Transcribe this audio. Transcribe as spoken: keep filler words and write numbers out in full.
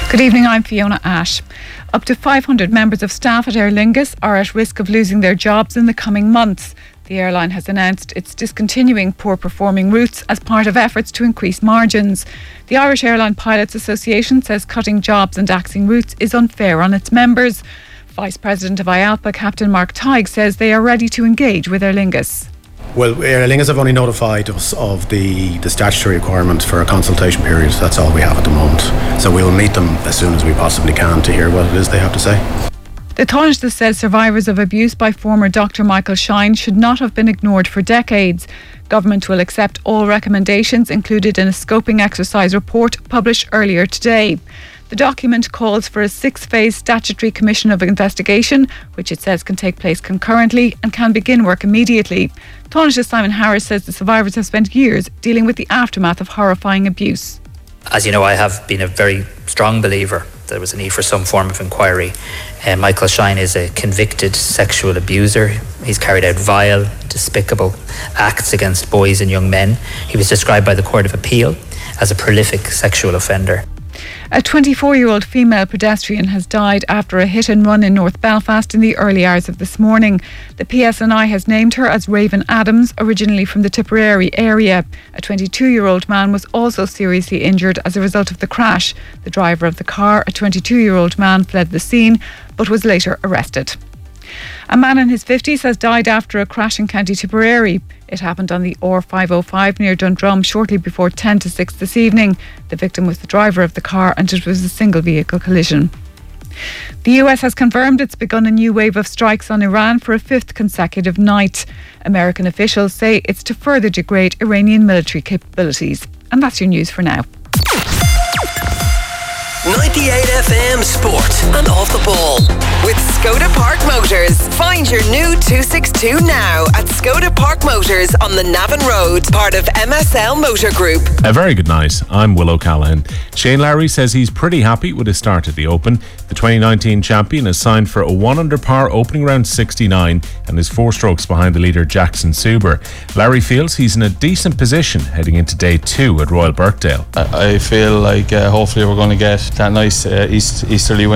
Good evening, I'm Fiona Ash. Up to five hundred members of staff at Aer Lingus are at risk of losing their jobs in the coming months. The airline has announced it's discontinuing poor-performing routes as part of efforts to increase margins. The Irish Airline Pilots Association says cutting jobs and axing routes is unfair on its members. Vice President of I A L P A, Captain Mark Tighe, says they are ready to engage with Aer Lingus. Well, Aer Lingus have only notified us of the, the statutory requirement for a consultation period. That's all we have at the moment. So we'll meet them as soon as we possibly can to hear what it is they have to say. The Taoiseach says survivors of abuse by former Doctor Michael Shine should not have been ignored for decades. Government will accept all recommendations included in a scoping exercise report published earlier today. The document calls for a six-phase statutory commission of investigation, which it says can take place concurrently and can begin work immediately. Taoiseach Simon Harris says the survivors have spent years dealing with the aftermath of horrifying abuse. As you know, I have been a very strong believer there was a need for some form of inquiry. Uh, Michael Shine is a convicted sexual abuser. He's carried out vile, despicable acts against boys and young men. He was described by the Court of Appeal as a prolific sexual offender. A twenty-four-year-old female pedestrian has died after a hit and run in North Belfast in the early hours of this morning. The P S N I has named her as Raven Adams, originally from the Tipperary area. A twenty-two-year-old man was also seriously injured as a result of the crash. The driver of the car, a twenty-two-year-old man, fled the scene but was later arrested. A man in his fifties has died after a crash in County Tipperary. It happened on the R five oh five near Dundrum shortly before ten to six this evening. The victim was the driver of the car and it was a single vehicle collision. The U S has confirmed it's begun a new wave of strikes on Iran for a fifth consecutive night. American officials say it's to further degrade Iranian military capabilities. And that's your news for now. ninety-eight F M Sport and Off the Ball with Skoda Park Motors. Find your new two sixty-two now at Skoda Park Motors on the Navan Road, part of M S L Motor Group. A very good night. I'm Will O'Callaghan. Shane Lowry says he's pretty happy with his start at the Open. The twenty nineteen champion has signed for a one under par opening round sixty-nine and is four strokes behind the leader Jackson Suber. Lowry feels he's in a decent position heading into day two at Royal Birkdale. I feel like uh, hopefully we're going to get that nice uh, east, easterly wind